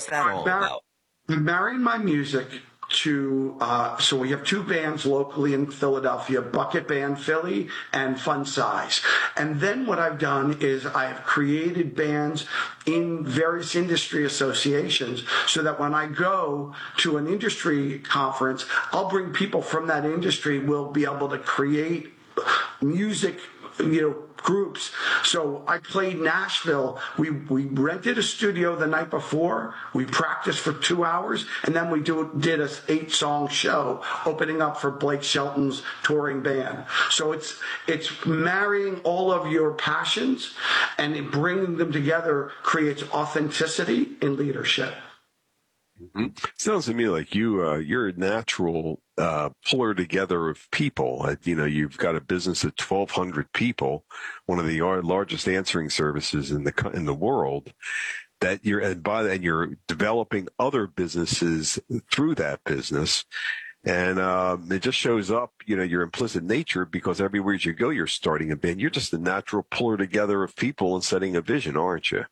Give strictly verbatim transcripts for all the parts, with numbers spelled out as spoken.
What's that all Mar- about? I'm marrying my music to, uh, so we have two bands locally in Philadelphia, Bucket Band Philly and Fun Size. And then what I've done is I've created bands in various industry associations so that when I go to an industry conference, I'll bring people from that industry. We'll be able to create music, you know, groups. So I played Nashville. We we rented a studio the night before. We practiced for two hours, and then we do did a eight song show opening up for Blake Shelton's touring band. So it's it's marrying all of your passions and bringing them together creates authenticity in leadership. Mm-hmm. Sounds to me like you, uh, you're a natural uh, puller together of people. Uh, you know, you've got a business of twelve hundred people, one of the largest answering services in the in the world. That you're and by and you're developing other businesses through that business, and um, it just shows up. You know, your implicit nature because everywhere you go, you're starting a band. You're just a natural puller together of people and setting a vision, aren't you?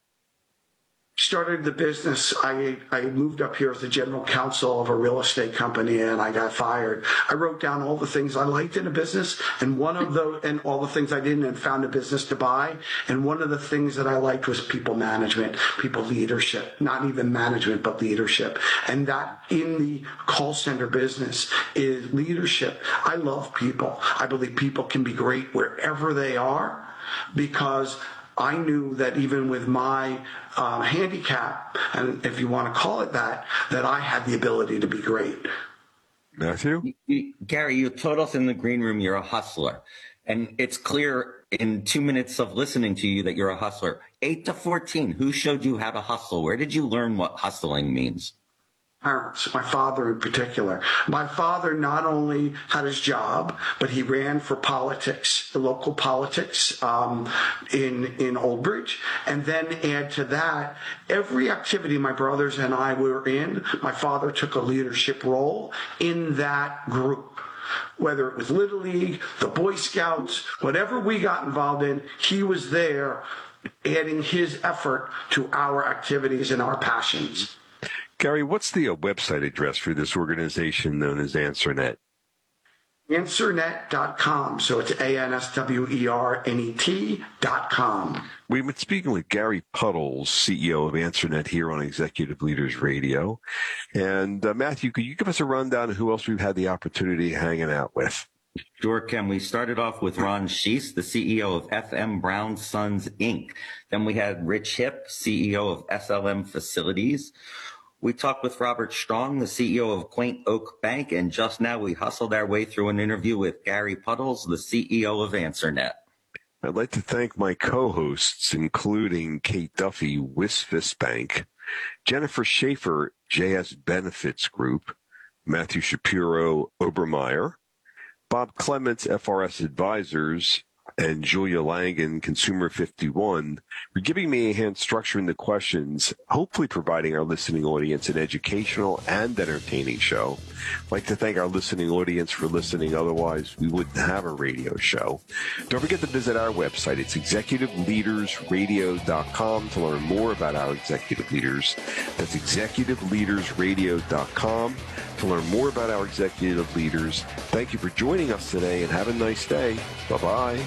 Started the business. I, I moved up here as the general counsel of a real estate company and I got fired. I wrote down all the things I liked in a business and one of those, and all the things I didn't, and found a business to buy. And one of the things that I liked was people management, people leadership, not even management, but leadership. And that in the call center business is leadership. I love people. I believe people can be great wherever they are because I knew that even with my uh, handicap, and if you want to call it that, that I had the ability to be great. Matthew? You, you, Gary, you told us in the green room you're a hustler. And it's clear in two minutes of listening to you that you're a hustler. eight to fourteen, who showed you how to hustle? Where did you learn what hustling means? Parents, my father in particular. My father not only had his job, but he ran for politics, the local politics um, in in Old Bridge. And then add to that, every activity my brothers and I were in, my father took a leadership role in that group. Whether it was Little League, the Boy Scouts, whatever we got involved in, he was there adding his effort to our activities and our passions. Gary, what's the uh, website address for this organization known as AnswerNet? Answernet dot com. So it's A N S W E R N E T dot com. We've been speaking with Gary Puddles, C E O of AnswerNet, here on Executive Leaders Radio. And uh, Matthew, could you give us a rundown of who else we've had the opportunity of hanging out with? Sure, Ken. We started off with Ron Sheese, the C E O of F M Brown Sons, Incorporated. Then we had Rich Hipp, C E O of S L M Facilities. We talked with Robert Strong, the C E O of Quaint Oak Bank, and just now we hustled our way through an interview with Gary Puddles, the C E O of AnswerNet. I'd like to thank my co-hosts, including Kate Duffy, Wisfis Bank, Jennifer Schaefer, J S Benefits Group, Matthew Shapiro, Obermeyer, Bob Clements, F R S Advisors, and Julia Langen, Consumer fifty-one, for giving me a hand structuring the questions, hopefully providing our listening audience an educational and entertaining show. I'd like to thank our listening audience for listening. Otherwise, we wouldn't have a radio show. Don't forget to visit our website. It's executive leaders radio dot com to learn more about our executive leaders. That's executive leaders radio dot com to learn more about our executive leaders. Thank you for joining us today and have a nice day. Bye-bye.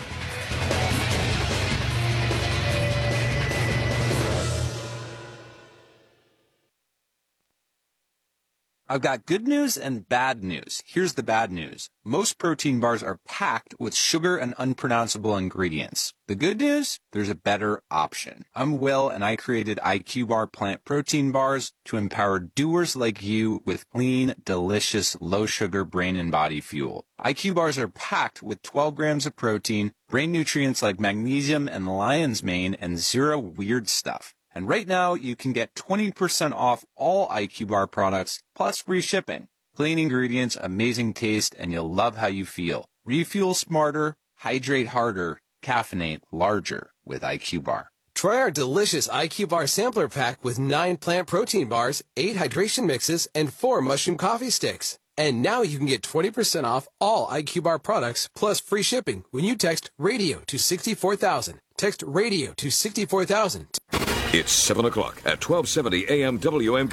I've got good news and bad news. Here's the bad news. Most protein bars are packed with sugar and unpronounceable ingredients. The good news? There's a better option. I'm Will, and I created I Q Bar plant protein bars to empower doers like you with clean, delicious, low-sugar brain and body fuel. I Q Bars are packed with twelve grams of protein, brain nutrients like magnesium and lion's mane, and zero weird stuff. And right now, you can get twenty percent off all I Q Bar products, plus free shipping. Clean ingredients, amazing taste, and you'll love how you feel. Refuel smarter, hydrate harder, caffeinate larger with I Q Bar. Try our delicious I Q Bar sampler pack with nine plant protein bars, eight hydration mixes, and four mushroom coffee sticks. And now you can get twenty percent off all I Q Bar products, plus free shipping when you text RADIO to sixty-four thousand. Text RADIO to sixty-four thousand. It's seven o'clock at twelve seventy A M W M.